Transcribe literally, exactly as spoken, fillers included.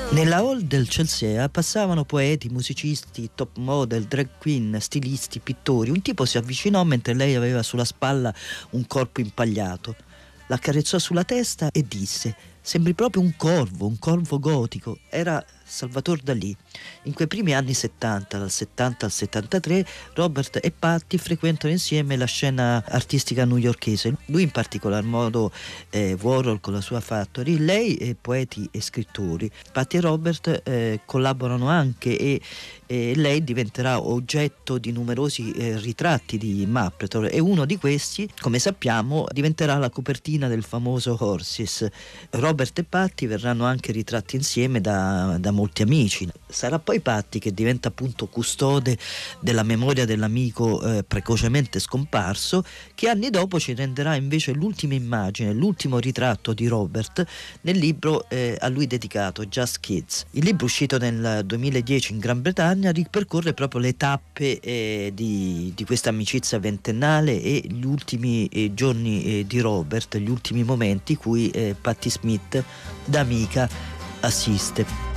Nella hall del Chelsea passavano poeti, musicisti, top model, drag queen, stilisti, pittori. Un tipo si avvicinò mentre lei aveva sulla spalla un corpo impagliato. L'accarezzò sulla testa e disse: "Sembri proprio un corvo, un corvo gotico." Era Salvador Dalì. In quei primi anni settanta, dal settanta al settantatré, Robert e Patti frequentano insieme la scena artistica newyorkese. Lui in particolar modo eh, Warhol con la sua Factory, lei eh, poeti e scrittori. Patti e Robert eh, collaborano anche e, e lei diventerà oggetto di numerosi eh, ritratti di Mapplethorpe e uno di questi, come sappiamo, diventerà la copertina del famoso Horses. Robert e Patti verranno anche ritratti insieme da, da molti amici. Sarà poi Patti che diventa appunto custode della memoria dell'amico eh, precocemente scomparso, che anni dopo ci renderà invece l'ultima immagine, l'ultimo ritratto di Robert nel libro eh, a lui dedicato, Just Kids. Il libro, uscito nel duemiladieci in Gran Bretagna, ripercorre proprio le tappe eh, di, di questa amicizia ventennale e gli ultimi eh, giorni eh, di Robert, gli ultimi momenti cui eh, Patti Smith da amica assiste.